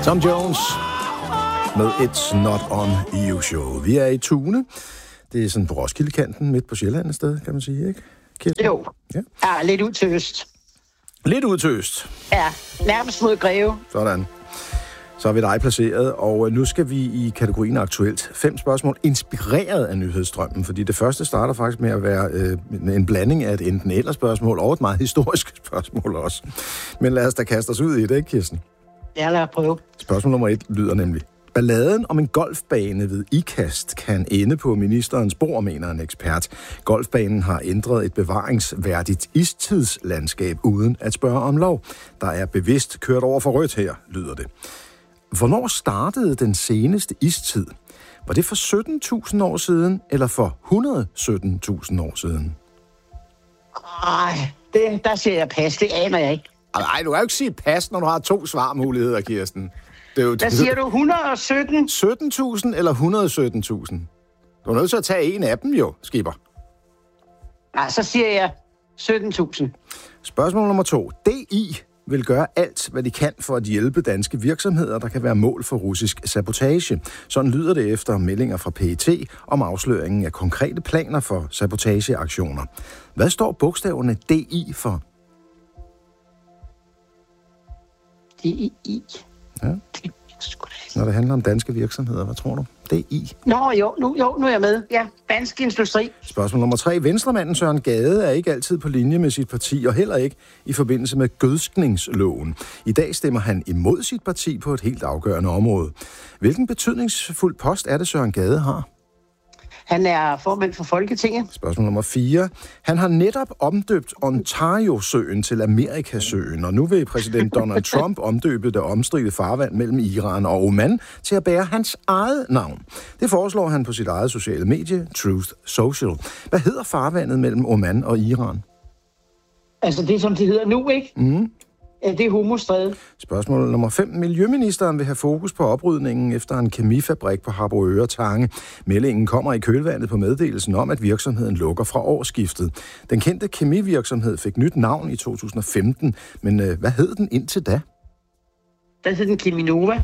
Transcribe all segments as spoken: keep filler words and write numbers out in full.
Tom Jones med It's Not On You Show. Vi er i Tune. Det er sådan på Roskildekanten, midt på Sjælland et sted, kan man sige, ikke? Kirsten? Jo. Ja. ja, lidt ud til øst. Lidt ud til øst? Ja, nærmest mod Greve. Sådan. Så har vi dig placeret, og nu skal vi i kategorien aktuelt. Fem spørgsmål inspireret af nyhedsstrømmen, fordi det første starter faktisk med at være øh, en blanding af et enten eller spørgsmål og et meget historisk spørgsmål også. Men lad os da kaste os ud i det, ikke, Kirsten? Ja, lad os prøve. Spørgsmål nummer et lyder nemlig: balladen om en golfbane ved Ikast kan ende på ministerens bord, mener en ekspert. Golfbanen har ændret et bevaringsværdigt istidslandskab uden at spørge om lov. Der er bevidst kørt over for rødt her, lyder det. Hvornår startede den seneste istid? Var det for sytten tusind år siden, eller for et hundrede og sytten tusind år siden? Ej, det, der siger jeg pas. Det aner jeg ikke. Nej, du kan jo ikke sige pas, når du har to svarmuligheder, Kirsten. Det er jo, der siger du et hundrede og sytten? sytten tusind eller et hundrede og sytten tusind? Du er nødt til at tage en af dem jo, skipper. Nej, så siger jeg sytten tusind. Spørgsmål nummer to. D I vil gøre alt, hvad de kan for at hjælpe danske virksomheder, der kan være mål for russisk sabotage. Sådan lyder det efter meldinger fra P E T om afsløringen af konkrete planer for sabotageaktioner. Hvad står bogstaverne D I for? D I. Ja. Når det handler om danske virksomheder, hvad tror du? D I. Nå jo, nu, jo, nu er jeg med. Ja, dansk industri. Spørgsmål nummer tre. Venstremanden Søren Gade er ikke altid på linje med sit parti, og heller ikke i forbindelse med gødskningsloven. I dag stemmer han imod sit parti på et helt afgørende område. Hvilken betydningsfuld post er det, Søren Gade har? Han er formand for Folketinget. Spørgsmål nummer fire. Han har netop omdøbt Ontario-søen til Amerikasøen, og nu vil præsident Donald Trump omdøbe det omstridte farvand mellem Iran og Oman til at bære hans eget navn. Det foreslår han på sit eget sociale medie, Truth Social. Hvad hedder farvandet mellem Oman og Iran? Altså det, som det hedder nu, ikke? Mm. Ja, det er Hormuzstrædet. Spørgsmål nummer fem. Miljøministeren vil have fokus på oprydningen efter en kemifabrik på Harboøre Tange. Meldingen kommer i kølvandet på meddelelsen om, at virksomheden lukker fra årsskiftet. Den kendte kemivirksomhed fik nyt navn i to tusind og femten, men øh, hvad hed den indtil da? Der hed den Cheminova.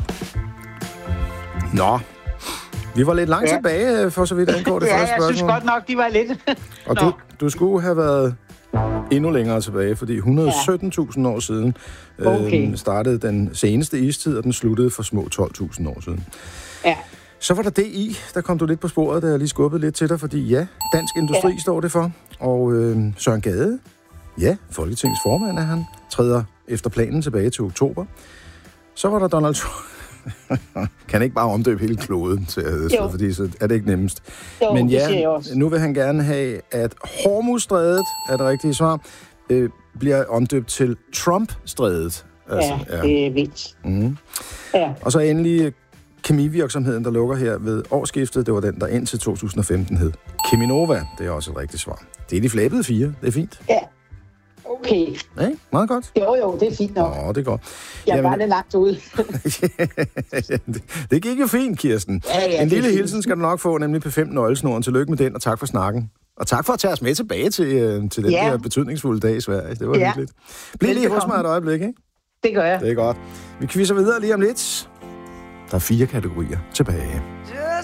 Nå, vi var lidt langt ja. tilbage, for så vidt angår det ja, første spørgsmål. Ja, jeg synes godt nok, de var lidt. Og du, du skulle have været endnu længere tilbage, fordi et hundrede og sytten tusind år siden okay. øh, startede den seneste istid, og den sluttede for små tolv tusind år siden. Ja. Så var der D I, der kom du lidt på sporet, da jeg lige skubbede lidt til dig, fordi ja, Dansk Industri ja. står det for. Og øh, Søren Gade, ja, Folketingets formand er han, træder efter planen tilbage til oktober. Så var der Donald Trump. Kan ikke bare omdøbe hele kloden til at hedde, fordi så er det ikke nemmest. Jo, men ja, det nu vil han gerne have, at Hormuzstrædet, er det rigtige svar, øh, bliver omdøbt til Trump-strædet. Altså, ja, ja, det er vildt. Mm-hmm. Ja. Og så endelig kemivirksomheden, der lukker her ved årsskiftet, det var den, der indtil to tusind og femten hed Cheminova. Det er også et rigtigt svar. Det er de flabede fire, det er fint. Ja. Okay. Ja, meget godt. Jo, jo, det er fint nok. Åh, det er godt. Jeg er bare lidt lagt ud. det, det gik jo fint, Kirsten. Ja, ja, en lille fint. hilsen skal du nok få, nemlig P fem nøglesnoren. Tillykke med den, og tak for snakken. Og tak for at tage os med tilbage til, til den ja. her betydningsfulde dag i Sverige. Det var ja. hyggeligt. Bliv lige hos mig et øjeblik, ikke? Det gør jeg. Det er godt. Vi quizzer videre lige om lidt. Der er fire kategorier tilbage.